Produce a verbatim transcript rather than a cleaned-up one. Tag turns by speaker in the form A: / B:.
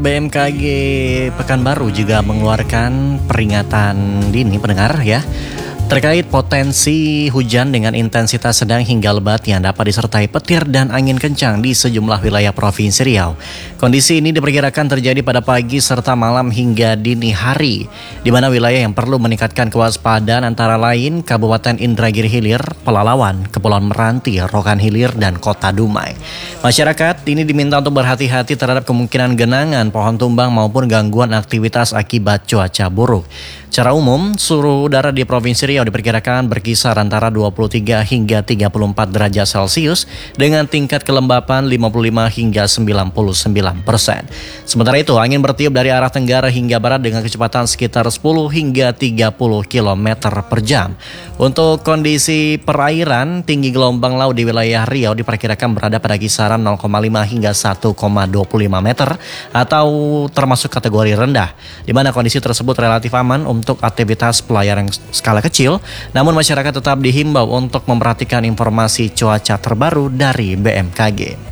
A: B M K G Pekanbaru juga mengeluarkan peringatan dini pendengar ya terkait potensi hujan dengan intensitas sedang hingga lebat yang dapat disertai petir dan angin kencang di sejumlah wilayah Provinsi Riau. Kondisi ini diperkirakan terjadi pada pagi serta malam hingga dini hari, di mana wilayah yang perlu meningkatkan kewaspadaan antara lain Kabupaten Indragiri Hilir, Pelalawan, Kepulauan Meranti, Rokan Hilir, dan Kota Dumai. Masyarakat ini diminta untuk berhati-hati terhadap kemungkinan genangan, pohon tumbang maupun gangguan aktivitas akibat cuaca buruk. Secara umum, suhu udara di Provinsi Riau diperkirakan berkisar antara dua puluh tiga hingga tiga puluh empat derajat Celcius dengan tingkat kelembapan lima puluh lima hingga sembilan puluh sembilan persen. Sementara itu, angin bertiup dari arah tenggara hingga barat dengan kecepatan sekitar sepuluh hingga tiga puluh kilometer per jam. Untuk kondisi perairan, tinggi gelombang laut di wilayah Riau diperkirakan berada pada kisaran nol koma lima hingga satu koma dua puluh lima meter atau termasuk kategori rendah, di mana kondisi tersebut relatif aman untuk aktivitas pelayaran skala kecil. Namun masyarakat tetap dihimbau untuk memperhatikan informasi cuaca terbaru dari B M K G.